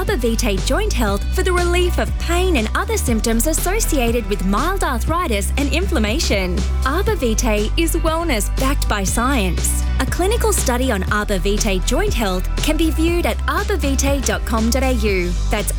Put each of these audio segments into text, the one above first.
Arbor Vitae Joint Health for the relief of pain and other symptoms associated with mild arthritis and inflammation. Arbor Vitae is wellness backed by science. A clinical study on Arbor Vitae Joint Health can be viewed at arborvitae.com.au. That's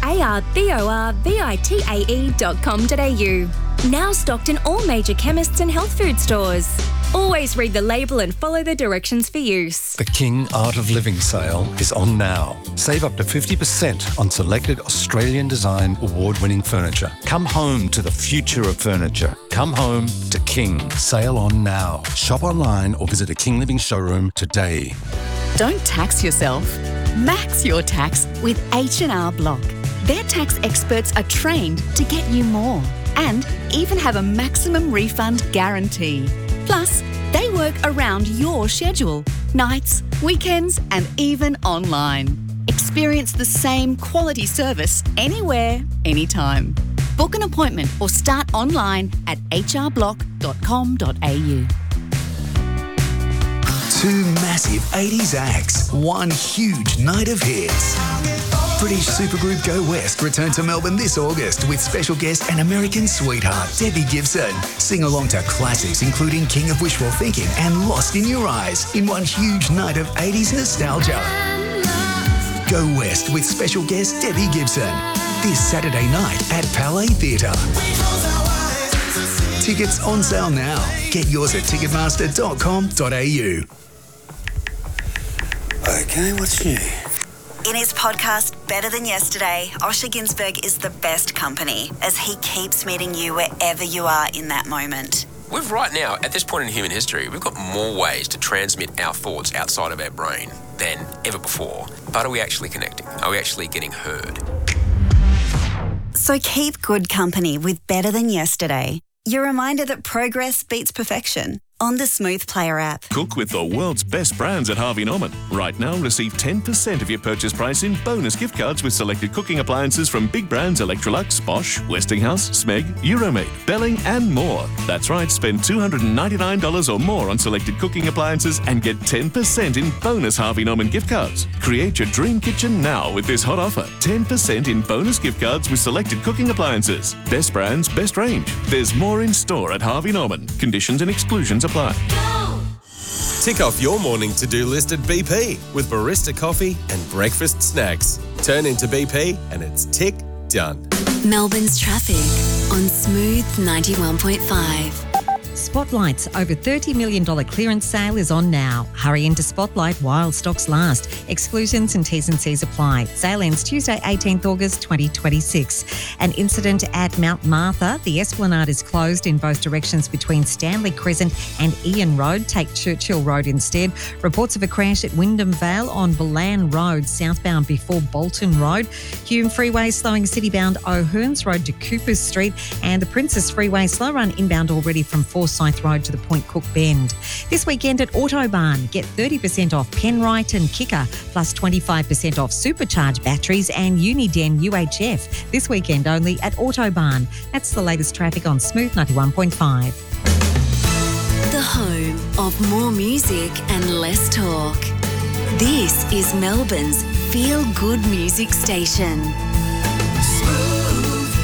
arborvitae.com.au. Now stocked in all major chemists and health food stores. Always read the label and follow the directions for use. The King Art of Living sale is on now. Save up to 50% on selected Australian design award-winning furniture. Come home to the future of furniture. Come home to King. Sale on now. Shop online or visit a King Living showroom today. Don't tax yourself. Max your tax with H&R Block. Their tax experts are trained to get you more and even have a maximum refund guarantee. Plus, they work around your schedule, nights, weekends, and even online. Experience the same quality service anywhere, anytime. Book an appointment or start online at hrblock.com.au. Two massive 80s acts, one huge night of hits. British supergroup Go West return to Melbourne this August with special guest and American sweetheart Debbie Gibson. Sing along to classics including King of Wishful Thinking and Lost in Your Eyes in one huge night of 80s nostalgia. Go West with special guest Debbie Gibson this Saturday night at Palais Theatre. Tickets on sale now. Get yours at ticketmaster.com.au. Okay, what's new? In his podcast, Better Than Yesterday, Osher Günsberg is the best company as he keeps meeting you wherever you are in that moment. We've right now, at this point in human history, we've got more ways to transmit our thoughts outside of our brain than ever before. But are we actually connecting? Are we actually getting heard? So keep good company with Better Than Yesterday. Your reminder that progress beats perfection on the Smooth Player app. Cook with the world's best brands at Harvey Norman. Right now, receive 10% of your purchase price in bonus gift cards with selected cooking appliances from big brands Electrolux, Bosch, Westinghouse, Smeg, Euromade, Belling and more. That's right, spend $299 or more on selected cooking appliances and get 10% in bonus Harvey Norman gift cards. Create your dream kitchen now with this hot offer. 10% in bonus gift cards with selected cooking appliances. Best brands, best range. There's more in store at Harvey Norman. Conditions and exclusions apply. Tick off your morning to-do list at BP with barista coffee and breakfast snacks. Turn into BP and it's tick done. Melbourne's traffic on Smooth 91.5. Spotlight's over $30 million clearance sale is on now. Hurry into Spotlight while stocks last. Exclusions and T's and C's apply. Sale ends Tuesday, 18th August 2026. An incident at Mount Martha. The Esplanade is closed in both directions between Stanley Crescent and Ian Road. Take Churchill Road instead. Reports of a crash at Wyndham Vale on Bolan Road, southbound before Bolton Road. Hume Freeway slowing citybound O'Hearns Road to Coopers Street. And the Princess Freeway slow run inbound already from Forsyth Road to the Point Cook Bend. This weekend at Autobarn, get 30% off Penrite and Kicker, plus 25% off supercharged batteries and Uniden UHF. This weekend only at Autobarn. That's the latest traffic on Smooth 91.5. The home of more music and less talk. This is Melbourne's feel-good music station. Smooth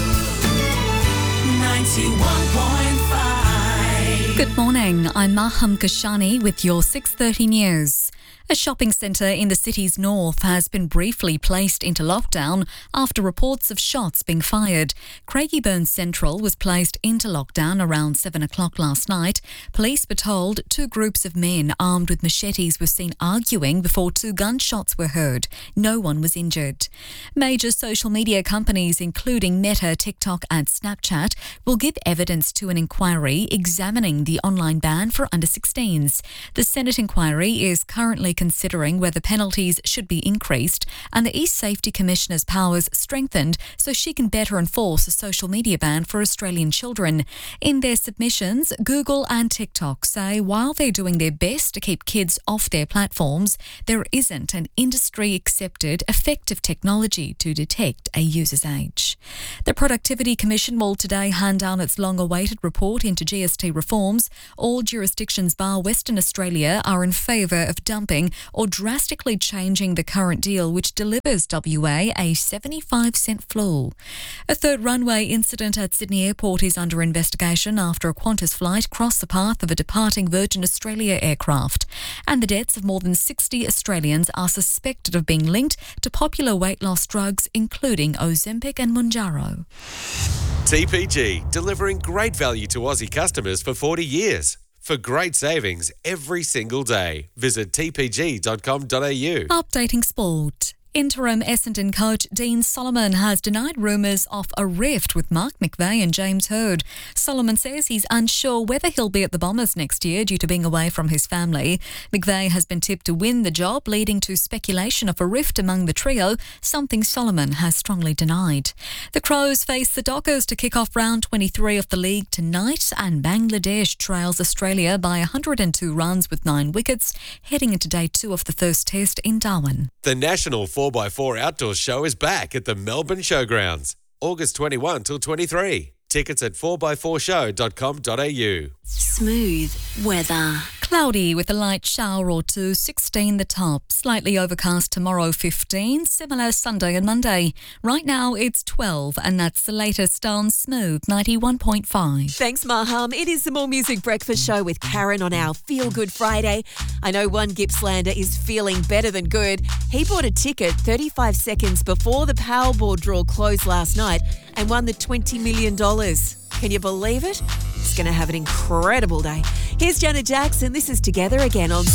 91.5. Good morning, I'm Maham Kashani with your 6:30 news. A shopping centre in the city's north has been briefly placed into lockdown after reports of shots being fired. Craigieburn Central was placed into lockdown around 7 o'clock last night. Police were told two groups of men armed with machetes were seen arguing before two gunshots were heard. No one was injured. Major social media companies, including Meta, TikTok and Snapchat, will give evidence to an inquiry examining the online ban for under-16s. The Senate inquiry is currently considering whether penalties should be increased and the East Safety Commissioner's powers strengthened so she can better enforce a social media ban for Australian children. In their submissions, Google and TikTok say while they're doing their best to keep kids off their platforms, there isn't an industry-accepted effective technology to detect a user's age. The Productivity Commission will today hand down its long-awaited report into GST reforms. All jurisdictions bar Western Australia are in favour of dumping cancelling or drastically changing the current deal, which delivers WA a 75-cent floor. A third runway incident at Sydney Airport is under investigation after a Qantas flight crossed the path of a departing Virgin Australia aircraft. And the deaths of more than 60 Australians are suspected of being linked to popular weight loss drugs, including Ozempic and Mounjaro. TPG, delivering great value to Aussie customers for 40 years. For great savings every single day, visit tpg.com.au. Updating sport. Interim Essendon coach Dean Solomon has denied rumours of a rift with Mark McVeigh and James Hird. Solomon says he's unsure whether he'll be at the Bombers next year due to being away from his family. McVeigh has been tipped to win the job, leading to speculation of a rift among the trio, something Solomon has strongly denied. The Crows face the Dockers to kick off round 23 of the league tonight, and Bangladesh trails Australia by 102 runs with 9 wickets, heading into day 2 of the first test in Darwin. The National 4x4 Outdoor Show is back at the Melbourne Showgrounds, August 21 till 23. Tickets at 4x4show.com.au. Smooth weather. Cloudy with a light shower or two, 16 the top. Slightly overcast tomorrow, 15. Similar Sunday and Monday. Right now it's 12, and that's the latest on Smooth 91.5. Thanks, Maham. It is the More Music Breakfast Show with Karen on our Feel Good Friday. I know one Gippslander is feeling better than good. He bought a ticket 35 seconds before the Powerball draw closed last night and won the $20 million. Can you believe it? He's going to have an incredible day. Here's Janet Jackson. This is Together Again on